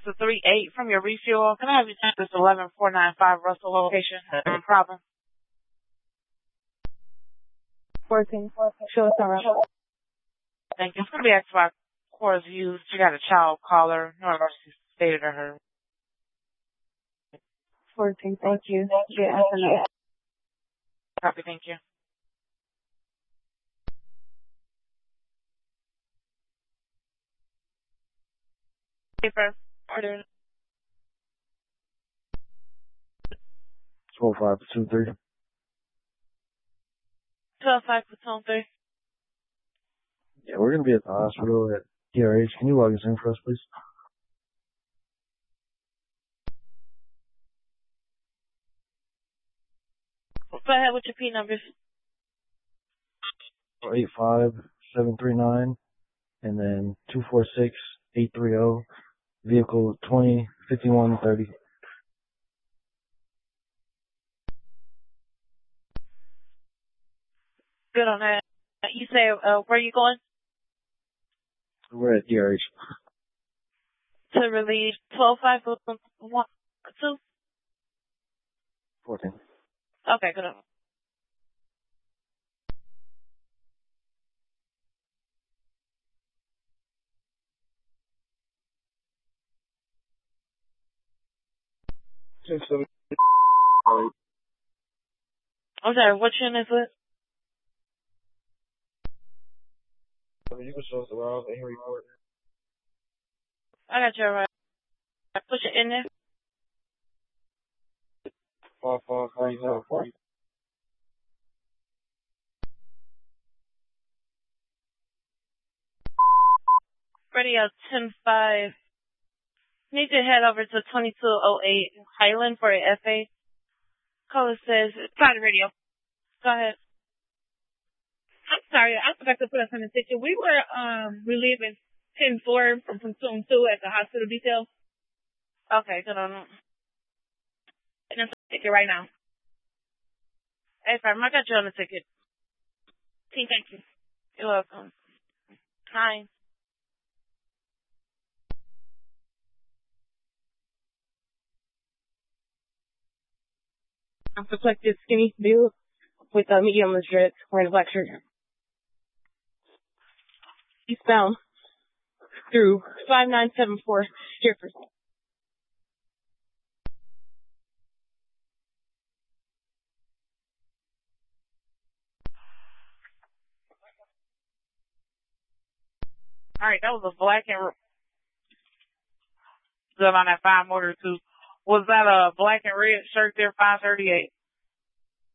to 38 from your refuel. Can I have you check this 11495 Russell location? No problem. 14. Sure, it's all right. Thank you. It's going to be Xbox Core's used. You got a child caller. No emergency stated or her. 14. Thank you. Yeah, I Copy. Thank you. Paper. Order. 12-5, platoon 3. 12-5, platoon 3. Yeah, we're going to be at the hospital at DRH. Can you log us in for us, please? Go ahead with your P numbers. 85739 and then 246830, vehicle 205130. Good on that. You say, where are you going? We're at DRH. To relieve 12-5, platoon 1, 2? 14. Okay, good on. I'm sorry, what unit is it? You can show us around and report. I got you alright. Push it in there. 5530. Radio 10-5. Need to head over to 2208 Highland for a FA. Caller says, try the radio. Go ahead. I'm sorry, I forgot to put us on the ticket. We were relieving 10-4 from platoon 2 at the hospital detail. Okay, good on. And it's on the ticket right now. Hey, Farm, I got you on the ticket. Team, thank you. You're welcome. Hi. I'm protected skinny build with a medium dreads wearing a black shirt. Eastbound through 5974 Jefferson. Alright, that was a black and on that 5 motor too. Was that a black and red shirt there, 538?